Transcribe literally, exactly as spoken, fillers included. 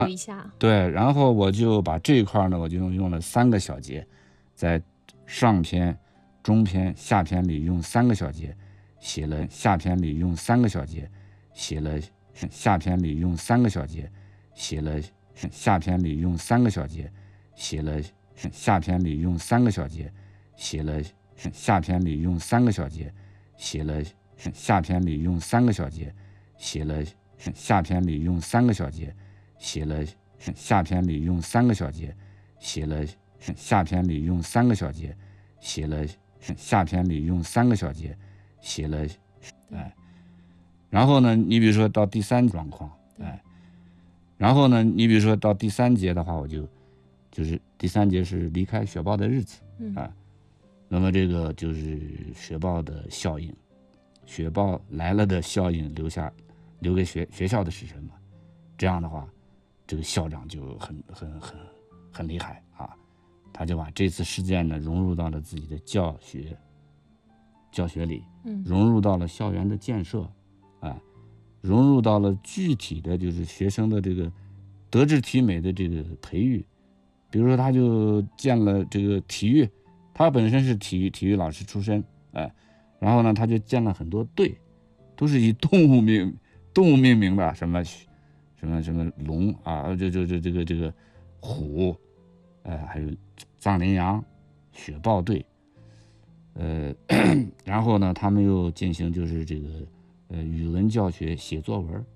读一下。 对，然后我就把这一块呢，我就用用了三个小节，在上篇、中篇、下篇里用三个小节写了，下篇里用三个小节写了，下篇里用三个小节写了，下篇里用三个小节写了，下篇里用三个小节写了，下篇里用三个小节写了，下篇里用三个小节写了，下篇里用三个小节写了，下篇里用三个小节写了，下篇里用三个小节写了，下篇里用三个小节写了，哎，然后呢，你比如说到第三状况，哎，然后呢，你比如说到第三节的话，我就就是第三节是离开雪豹的日子， 嗯啊，那么这个就是雪豹的效应，雪豹来了的效应留下留给学学校的是什么？这样的话，这个校长就很很很很厉害啊，他就把这次事件呢融入到了自己的教学教学里， 嗯融入到了校园的建设，啊，融入到了具体的就是学生的这个德智体美的这个培育。比如说，他就建了这个体育，他本身是体育体育老师出身，哎，然后呢，他就建了很多队，都是以动物命动物命名的，什么什么什么龙啊，就就就这个这个虎，呃，还有藏羚羊、雪豹队，呃，然后呢，他们又进行就是这个呃语文教学、写作文，